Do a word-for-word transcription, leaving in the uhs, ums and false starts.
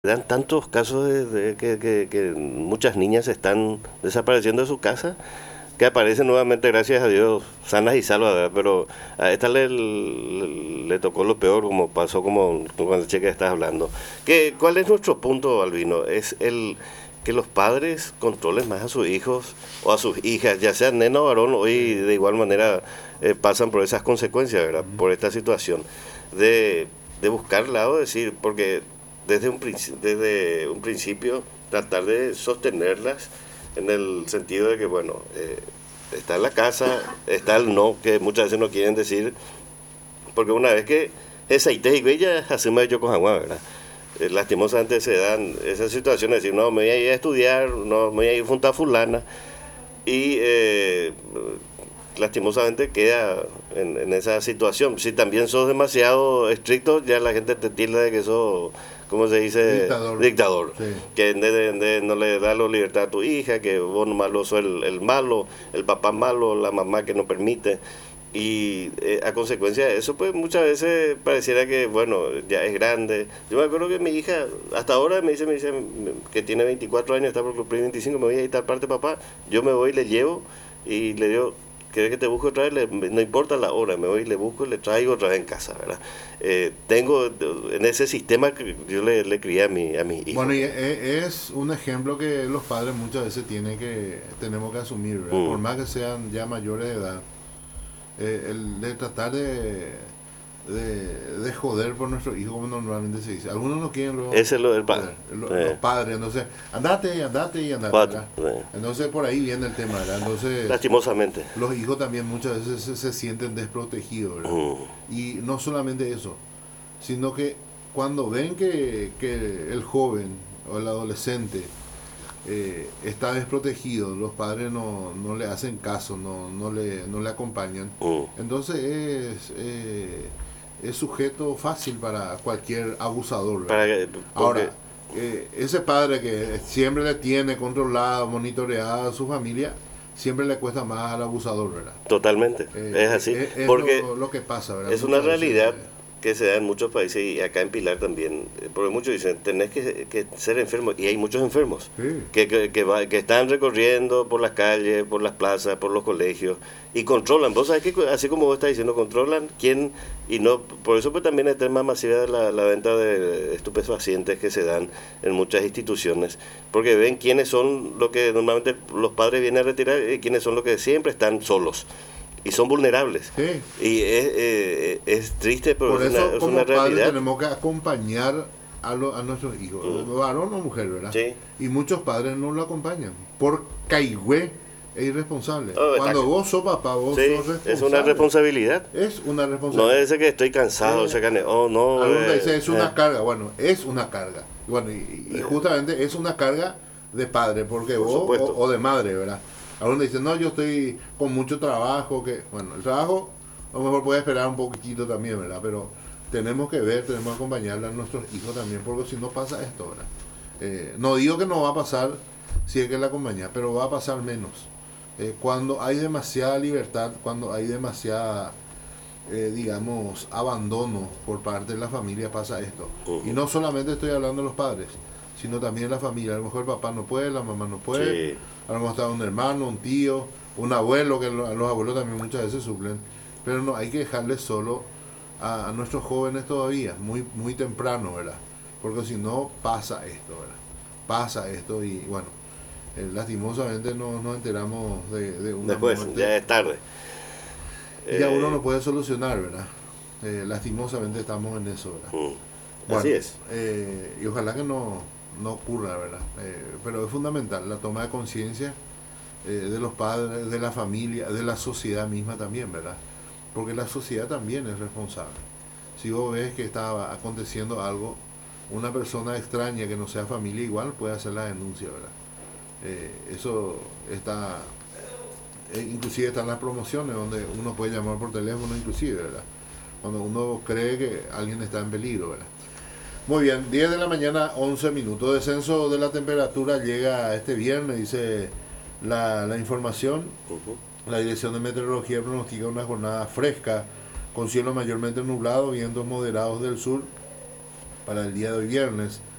Dan tantos casos de, de que, que- que muchas niñas están desapareciendo de su casa, que aparecen nuevamente, gracias a Dios, sanas y salvas, ¿verdad? Pero a esta le, le, le tocó lo peor, como pasó como con el cheque que estás hablando. ¿Qué, ¿Cuál es nuestro punto, Albino? Es el que los padres controlen más a sus hijos o a sus hijas, ya sean nena o varón, hoy de igual manera eh, pasan por esas consecuencias, ¿verdad? Por esta situación de, de buscar lado, decir, porque desde un, princi- desde un principio tratar de sostenerlas en el sentido de que, bueno, eh, está en la casa, está el no, que muchas veces no quieren decir, porque una vez que esa y ya hacemos yo con agua, ¿verdad? Eh, lastimosamente se dan esas situaciones, de decir, no, me voy a ir a estudiar, no, me voy a ir junto a fulana, y eh, lastimosamente queda en, en esa situación. Si también sos demasiado estricto, ya la gente te tilda de que sos, ¿cómo se dice? Dictador. Dictador. Sí. Que de, de- de no le da la libertad a tu hija, que vos nomás sos el, el malo, el papá malo, la mamá que no permite. Y eh, a consecuencia de eso, pues muchas veces pareciera que, bueno, ya es grande. Yo me acuerdo que mi hija, hasta ahora me dice, me dice que tiene veinticuatro años, está por cumplir veinticinco, me voy a ir a tal parte, papá. Yo me voy, le llevo y le digo, ¿querés que te busque otra vez? Le- no importa la hora, me voy, le busco y le traigo otra vez en casa, ¿verdad? Eh, tengo en ese sistema que yo le, le crié a mi, a mi hijo. Bueno, y e- es un ejemplo que los padres muchas veces tienen que, tenemos que asumir, ¿verdad? Mm. Por más que sean ya mayores de edad, eh, el de tratar de, de, de joder por nuestro hijo, como normalmente se dice. Algunos no quieren luego Ese es lo del padre. joder, lo- los Eh, padres, entonces, andate, andate y andate, cuatro, ¿verdad? eh, Entonces por ahí viene el tema, ¿verdad? Entonces lastimosamente. los hijos también muchas veces se, se sienten desprotegidos, ¿verdad? Mm. Y no solamente eso, sino que cuando ven que, que el joven o el adolescente eh, está desprotegido, los padres no, no le hacen caso, no, no, le, no le acompañan, Mm. entonces es, eh, es sujeto fácil para cualquier abusador, ¿verdad? Para que, porque, Ahora, eh, ese padre que siempre le tiene controlado, monitoreado a su familia, siempre le cuesta más al abusador, ¿verdad? totalmente, Eh, es así. es es Porque lo, lo que pasa, ¿verdad? es una Muchas veces, realidad eh, que se da en muchos países y acá en Pilar también. eh, Porque muchos dicen, tenés que, que ser enfermo, y hay muchos enfermos sí. que, que, que, va- que están recorriendo por las calles, por las plazas, por los colegios y controlan. Vos sabés que, así como vos estás diciendo, controlan quién y no. Por eso pues también el tema masiva de la, la venta de estupefacientes que se dan en muchas instituciones, porque ven quiénes son los que normalmente los padres vienen a retirar y quiénes son los que siempre están solos y son vulnerables. Sí. Y es, eh, es triste, pero Por es eso, una, es como una padres, realidad. tenemos que acompañar a, lo- a nuestros hijos, Mm. varón o mujer, ¿verdad? Sí. Y muchos padres no lo acompañan por caigüe e irresponsable. Oh, está- Cuando vos sos papá, vos Sí, sos responsable. es una responsabilidad. Es una No responsabilidad. es ese que estoy cansado, Eh, ese que oh no. Algunos eh, dicen es una eh, carga. Bueno, es una carga. Bueno, y, y justamente es una carga de padre, porque Por vos, supuesto. o, o de madre, ¿verdad? Algunos dicen, no, yo estoy con mucho trabajo, que, bueno, el trabajo a lo mejor puede esperar un poquitito también, ¿verdad? Pero tenemos que ver, tenemos que acompañarle a nuestros hijos también, porque si no pasa esto, ¿verdad? Eh, no digo que no va a pasar si es que la acompaña, pero va a pasar menos. Eh, cuando hay demasiada libertad, cuando hay demasiada, eh, digamos, abandono por parte de la familia, pasa esto. Ujú. Y no solamente estoy hablando de los padres, sino también de la familia. A lo mejor el papá no puede, la mamá no puede, Sí. a lo mejor está un hermano, un tío, un abuelo, que lo- los abuelos también muchas veces suplen. Pero no, hay que dejarles solo a, a nuestros jóvenes todavía, muy, muy temprano, ¿verdad? Porque si no, pasa esto, ¿verdad? Pasa esto y bueno, eh, lastimosamente no nos enteramos de, de una Después, muerte. ya es tarde. Y ya Eh, uno no puede solucionar, ¿verdad? Eh, lastimosamente estamos en eso, ¿verdad? mm, Bueno, Así es. eh, y ojalá que no, no ocurra, ¿verdad? Eh, pero es fundamental la toma de conciencia eh, de los padres, de la familia, de la sociedad misma también, ¿verdad? Porque la sociedad también es responsable. Si vos ves que está aconteciendo algo, una persona extraña que no sea familia igual puede hacer la denuncia, ¿verdad? Eh, eso está, eh, inclusive están las promociones donde uno puede llamar por teléfono inclusive, ¿verdad? Cuando uno cree que alguien está en peligro, ¿verdad? Muy bien, diez de la mañana, once minutos. Descenso de la temperatura llega este viernes, dice la, la información. Ujú. La Dirección de Meteorología pronostica una jornada fresca, con cielo mayormente nublado, vientos moderados del sur para el día de hoy viernes.